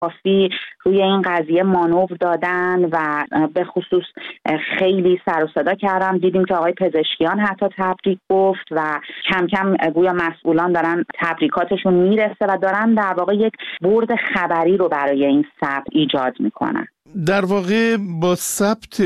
کافی روی این قضیه مانور دادن و به خصوص خیلی سر و صدا کردن. دیدیم که آقای پزشکیان حتی تبریک گفت و کم کم گویا مسئولان دارن تبریکاتشون میرسه و دارن در واقع یک برد خبری رو برای این ثبت ایجاد میکنن. در واقع با ثبت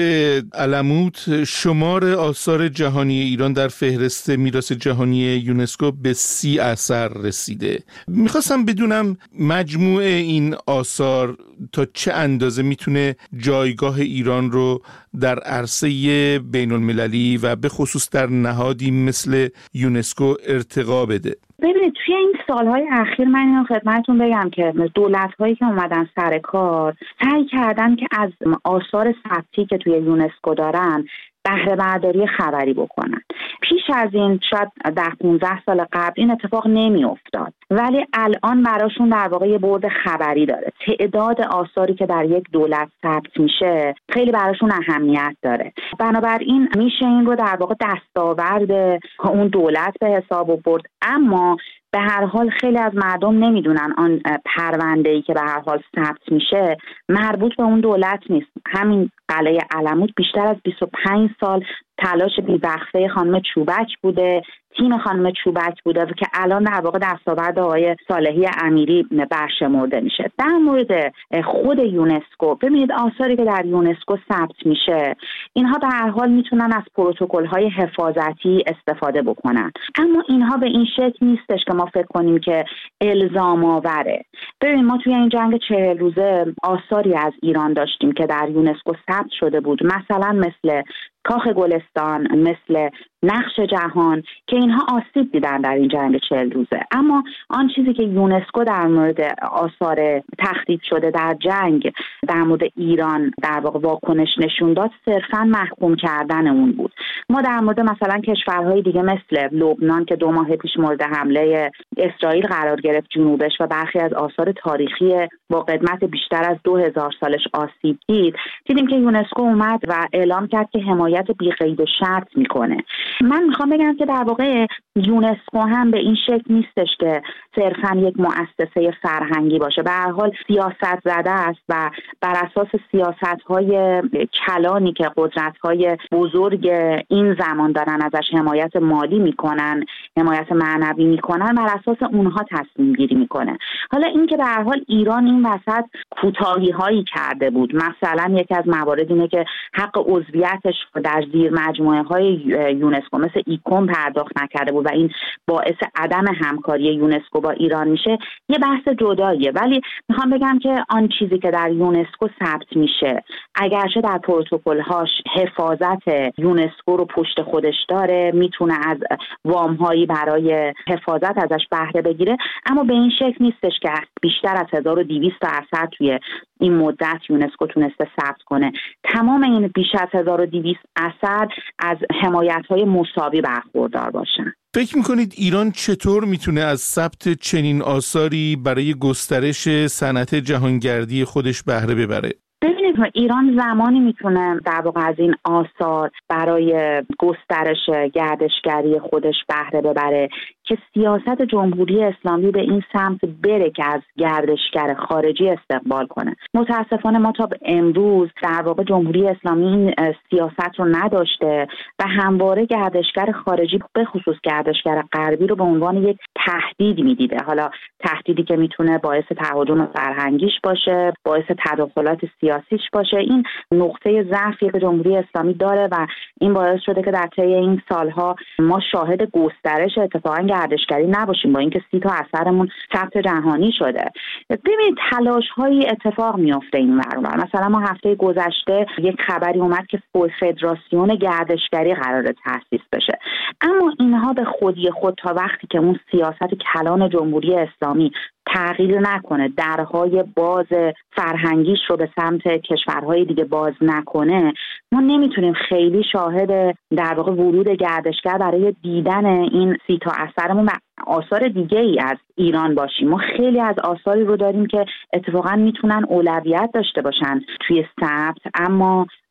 علموت شمار آثار جهانی ایران در فهرست میراث جهانی یونسکو به 30 اثر رسیده. میخواستم بدونم مجموع این آثار تا چه اندازه میتونه جایگاه ایران رو در عرصه بین المللی و به خصوص در نهادی مثل یونسکو ارتقا بده. ببینید توی این سالهای اخیر من اینو خدمتتون بگم که دولت‌هایی که اومدن سر کار سعی کردن که از آثار ثبتی که توی یونسکو دارن بهره برداری خبری بکنن. پیش از این شاید 10-15 سال قبل این اتفاق نمی افتاد، ولی الان براشون در واقع یه بعد خبری داره. تعداد آثاری که در یک دولت ثبت میشه خیلی براشون اهمیت داره. بنابراین میشه این رو در واقع دستاورد اون دولت به حساب برد. اما به هر حال خیلی از مردم نمیدونن آن پرونده‌ای که به هر حال ثبت میشه مربوط به اون دولت نیست. همین قلعه علموت بیشتر از 25 سال تلاش بی‌وقفه خانم چوبک بوده، تیم خانم چوبک بوده که الان در واقع دستاورد آقای صالحی امیری برشمرده میشه. در مورد خود یونسکو ببینید آثاری که در یونسکو ثبت میشه اینها به هر حال میتونن از پروتکل‌های حفاظتی استفاده بکنن، اما اینها به این شکل نیستش که ما فکر کنیم که الزام آوره. ببین ما توی این جنگ 40 روزه آثاری از ایران داشتیم که در یونسکو ثبت شده بود، مثلا مثل کاخ گلستان، مثل نقش جهان که اینها آسیب دیدن در این جنگ 40 روزه. اما آن چیزی که یونسکو در مورد آثار تخریب شده در جنگ در مورد ایران در واقع واکنش نشون داد صرفاً محکوم کردن اون بود. ما در مورد مثلا کشورهای دیگه مثل لبنان که 2 ماه پیش مورد حمله اسرائیل قرار گرفت جنوبش و برخی از آثار تاریخی با قدمت بیشتر از 2000 سالش آسیب دید، دیدیم که یونسکو اومد و اعلام کرد که حمایت بی‌قید و شرط میکنه. من میخوام بگم که در واقع یونسکو هم به این شکل نیستش که صرفاً یک مؤسسه فرهنگی باشه. به هر حال سیاست زده است و بر اساس سیاست‌های کلانی که قدرت‌های بزرگ این زمان دارن ازش حمایت مالی میکنن، حمایت معنوی میکنن، بر اساس اونها تصمیم گیری میکنه. حالا این که به هر حال ایران این وسط کوتاهی‌هایی کرده بود، مثلا یکی از موارد اینه که حق عضویتش در زیر مجموعه‌های یونسکو مثل ایکوم پرداخت نکرده بود و این باعث عدم همکاری یونسکو با ایران میشه، یه بحث جداییه. ولی میخوام بگم که آن چیزی که در یونسکو ثبت میشه اگرچه در پروتکل‌هاش حفاظت یونسکو رو پشت خودش داره، میتونه از وام‌هایی برای حفاظت ازش بهره بگیره، اما به این شکل نیستش که بیشتر از 1200 اثر توی این مدت یونسکو تونسته ثبت کنه. تمام این بیش از 1200 اثر از حمایت‌های مساوی برخوردار باشن. فکر میکنید ایران چطور میتونه از ثبت چنین آثاری برای گسترش صنعت جهانگردی خودش بهره ببره؟ ببینید ایران زمانی میتونه در واقع از این آثار برای گسترش گردشگری خودش بهره ببره که سیاست جمهوری اسلامی به این سمت بره که از گردشگر خارجی استقبال کنه. متاسفانه ما تا امروز در واقع جمهوری اسلامی این سیاست رو نداشته و همواره گردشگر خارجی به خصوص گردشگر غربی رو به عنوان یک تهدید میدیده. حالا تهدیدی که میتونه باعث تهاجم فرهنگیش باشه، باعث تداخلات سیاسیش باشه. این نقطه ضعفی که جمهوری اسلامی داره و این باعث شده که در طی این سالها ما شاهد گسترش اتفاقا گردشگری نباشیم، با اینکه 30 تا اثرمون ثبت جهانی شده. ببینید تلاش‌هایی اتفاق میفته این ور. مثلا ما هفته گذشته یک خبری اومد که فدراسیون گردشگری قراره تأسیس بشه، اما اینها به خودی خود تا وقتی که اون سیاست کلان جمهوری اسلامی تغییر نکنه، درهای باز فرهنگیش رو به سمت کشورهای دیگه باز نکنه، ما نمیتونیم خیلی شاهد در واقع ورود گردشگر برای دیدن این 30 تا اثرمون و آثار دیگه ای از ایران باشیم. ما خیلی از آثاری رو داریم که اتفاقا میتونن اولویت داشته باشن توی ثبت، اما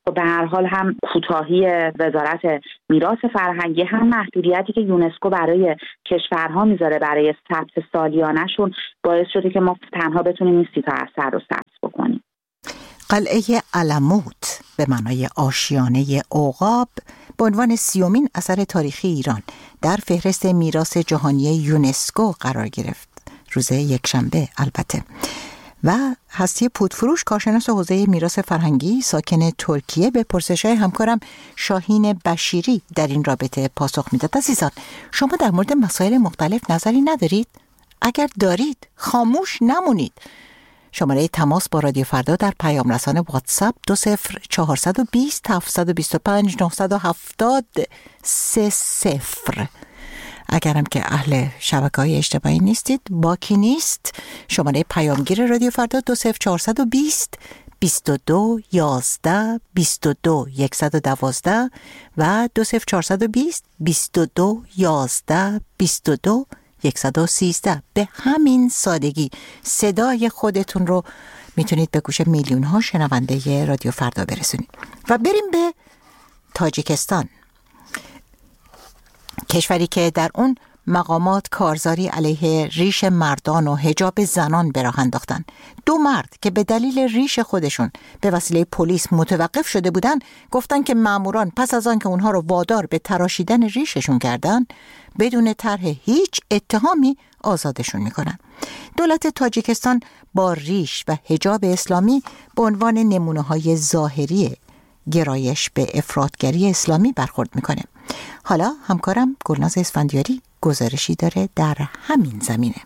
به هر حال هم کوتاهی وزارت میراث فرهنگی، هم محدودیتی که یونسکو برای کشورها میذاره برای ثبت سالیانه‌شون باعث شده که ما تنها بتونیم این 30 تا اثر رو ثبت بکنیم. قلعه علموت به معنای آشیانه عقاب به عنوان 30مین اثر تاریخی ایران در فهرست میراث جهانی یونسکو قرار گرفت، روز یکشنبه البته. و هستی پودفروش، کارشناس حوزه میراث فرهنگی ساکن ترکیه، به پرسش‌های همکارم شاهین بشیری در این رابطه پاسخ میداد. عزیزان، شما در مورد مسائل مختلف نظری ندارید؟ اگر دارید خاموش نمونید. شماره تماس با رادیو فردا در پیام رسان واتساپ 20420 725 970 30. اگرم که اهل شبکه‌های اجتماعی نیستید، باکی نیست، شماره پیامگیر رادیو فردا 20420 22 11 22 112 و 20420 22 11 22 113. به همین سادگی صدای خودتون رو میتونید به گوش میلیون ها شنونده رادیو فردا برسونید. و بریم به تاجیکستان، کشوری که در اون مقامات کارزاری علیه ریش مردان و حجاب زنان به راه انداختن. 2 مرد که به دلیل ریش خودشون به وسیله پلیس متوقف شده بودن، گفتن که ماموران پس از آن که اونها رو وادار به تراشیدن ریششون کردن، بدون طرح هیچ اتهامی آزادشون میکنن. دولت تاجیکستان با ریش و حجاب اسلامی به عنوان نمونه‌های ظاهری گرایش به افراطگری اسلامی برخورد میکنه. حالا همکارم گلناز اسفندیاری گزارشی داره در همین زمینه.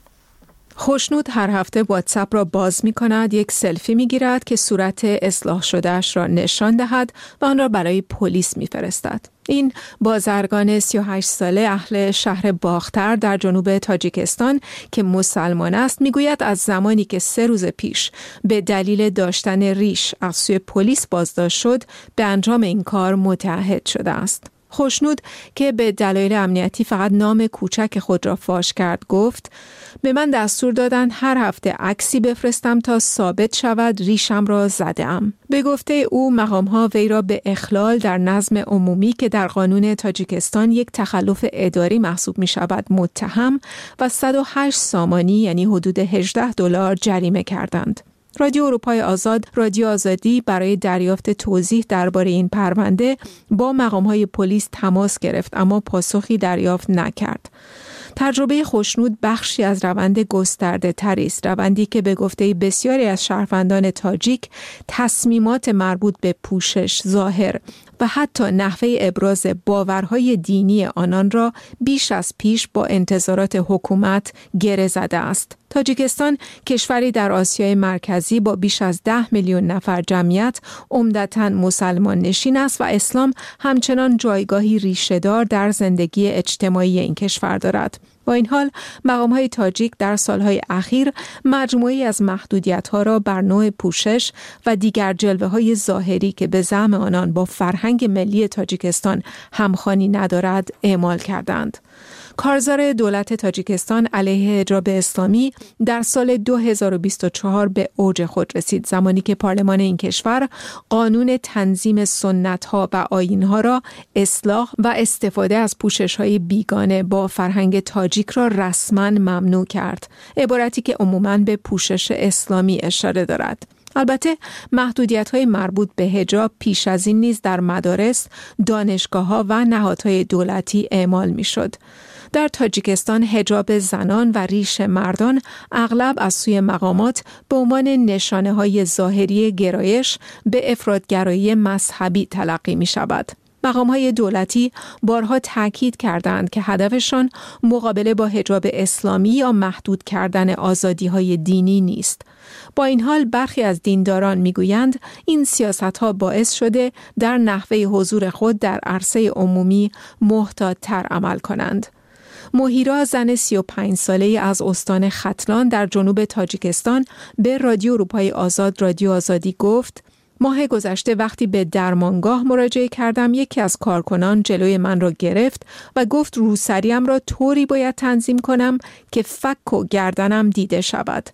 خوشنود هر هفته واتساپ را باز می کند، یک سلفی می گیرد که صورت اصلاح شدهش را نشان دهد و آن را برای پلیس می فرستد. این بازرگان 38 ساله اهل شهر باختر در جنوب تاجیکستان که مسلمان است میگوید از زمانی که 3 روز پیش به دلیل داشتن ریش از سوی پلیس بازداشت شد، به انجام این کار متعهد شده است. خوشنود که به دلایل امنیتی فقط نام کوچک خود را فاش کرد گفت: به من دستور دادن هر هفته عکسی بفرستم تا ثابت شود ریشم را زدم. به گفته او مقام‌ها وی را به اخلال در نظم عمومی که در قانون تاجیکستان یک تخلف اداری محسوب می شود متهم و 108 سامانی یعنی حدود $18 جریمه کردند. رادیو اروپای آزاد، رادیو آزادی برای دریافت توضیح درباره این پرونده با مقام‌های پلیس تماس گرفت اما پاسخی دریافت نکرد. تجربه خوشنود بخشی از روند گسترده تری است، روندی که به گفته بسیاری از شهروندان تاجیک تصمیمات مربوط به پوشش، ظاهر و حتی نحوه ابراز باورهای دینی آنان را بیش از پیش با انتظارات حکومت گره زده است. تاجیکستان کشوری در آسیای مرکزی با بیش از 10 میلیون نفر جمعیت عمدتاً مسلمان نشین است و اسلام همچنان جایگاهی ریشه‌دار در زندگی اجتماعی این کشور دارد. با این حال مقام‌های تاجیک در سالهای اخیر مجموعی از محدودیت‌ها را بر نوع پوشش و دیگر جلوه‌های ظاهری که به زعم آنان با فرهنگ ملی تاجیکستان همخوانی ندارد اعمال کردند. کارزار دولت تاجیکستان علیه حجاب اسلامی در سال 2024 به اوج خود رسید، زمانی که پارلمان این کشور قانون تنظیم سنت‌ها و آیین‌ها را اصلاح و استفاده از پوشش‌های بیگانه با فرهنگ تاجیک را رسماً ممنوع کرد، عبارتی که عموماً به پوشش اسلامی اشاره دارد. البته محدودیت‌های مربوط به حجاب پیش از این نیز در مدارس، دانشگاه‌ها و نهادهای دولتی اعمال می‌شد. در تاجیکستان حجاب زنان و ریش مردان اغلب از سوی مقامات به عنوان نشانه‌های ظاهری گرایش به افراطگرایی مذهبی تلقی می‌شود. مقام‌های دولتی بارها تاکید کردند که هدفشان مقابله با حجاب اسلامی یا محدود کردن آزادی‌های دینی نیست. با این حال برخی از دینداران میگویند این سیاست‌ها باعث شده در نحوه حضور خود در عرصه عمومی محتاط‌تر عمل کنند. مهیرا، زن 35 ساله‌ای از استان ختلان در جنوب تاجیکستان، به رادیو اروپای آزاد، رادیو آزادی گفت: ماه گذشته وقتی به درمانگاه مراجعه کردم، یکی از کارکنان جلوی من را گرفت و گفت روسریم را طوری باید تنظیم کنم که فک و گردنم دیده شود.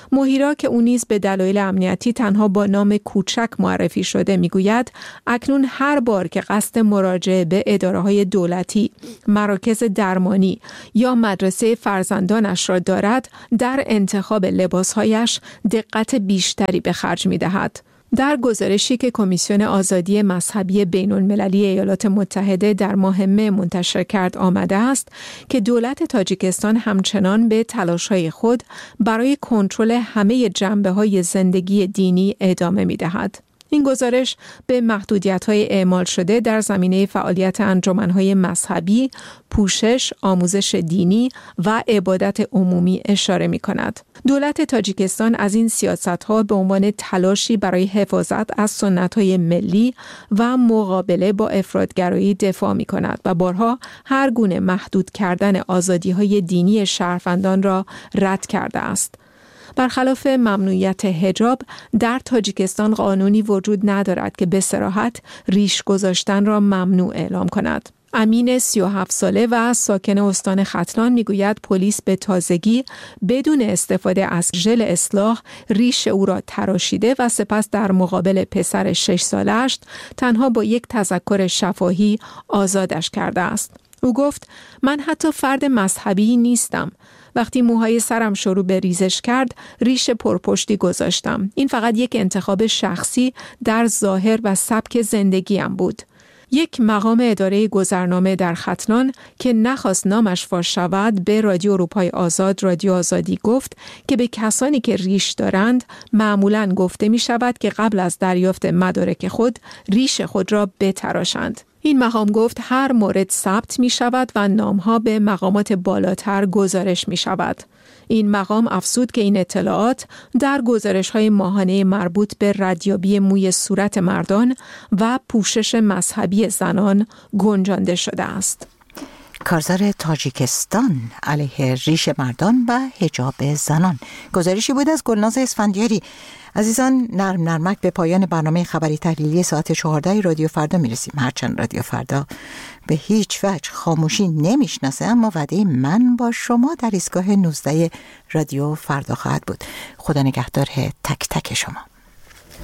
موهیرا که او نیز به دلایل امنیتی تنها با نام کوچک معرفی شده میگوید اکنون هر بار که قصد مراجعه به اداره‌های دولتی، مراکز درمانی یا مدرسه فرزندانش را دارد، در انتخاب لباسهایش دقت بیشتری به خرج می‌دهد. در گزارشی که کمیسیون آزادی مذهبی بین‌المللی ایالات متحده در ماه مه منتشر کرد آمده است که دولت تاجیکستان همچنان به تلاش‌های خود برای کنترل همه جنبه‌های زندگی دینی ادامه می‌دهد. این گزارش به محدودیت‌های اعمال شده در زمینه فعالیت انجمن‌های مذهبی، پوشش، آموزش دینی و عبادت عمومی اشاره می‌کند. دولت تاجیکستان از این سیاست‌ها به عنوان تلاشی برای حفاظت از سنت‌های ملی و مقابله با افراط‌گرایی دفاع می‌کند و بارها هر گونه محدود کردن آزادی‌های دینی شهروندان را رد کرده است. برخلاف ممنوعیت حجاب، در تاجیکستان قانونی وجود ندارد که به صراحت ریش گذاشتن را ممنوع اعلام کند. امین 37 ساله و ساکن استان ختلان میگوید پلیس به تازگی بدون استفاده از ژل اصلاح ریش او را تراشیده و سپس در مقابل پسر 6 سالش تنها با یک تذکر شفاهی آزادش کرده است. او گفت من حتی فرد مذهبی نیستم. وقتی موهای سرم شروع به ریزش کرد، ریش پرپشتی گذاشتم. این فقط یک انتخاب شخصی در ظاهر و سبک زندگیم بود. یک مقام اداره گذرنامه در ختلان که نخواست نامش فاش شود به رادیو اروپای آزاد، رادیو آزادی گفت که به کسانی که ریش دارند معمولاً گفته می شود که قبل از دریافت مدارک خود ریش خود را بتراشند. این مقام گفت هر مورد ثبت می شود و نامها به مقامات بالاتر گزارش می شود. این مقام افزود که این اطلاعات در گزارش‌های ماهانه مربوط به ردیابی موی صورت مردان و پوشش مذهبی زنان گنجانده شده است. کارزار تاجیکستان علیه ریش مردان و حجاب زنان. گزارشی بود از گلناز اسفندیاری. عزیزان، نرمک به پایان برنامه خبری تحلیلی ساعت 14 رادیو فردا میرسیم. هرچند رادیو فردا به هیچ وجه خاموشی نمیشناسه، اما وعده من با شما در ایستگاه 19 رادیو فردا خواهد بود. خدا نگهدار تک تک شما.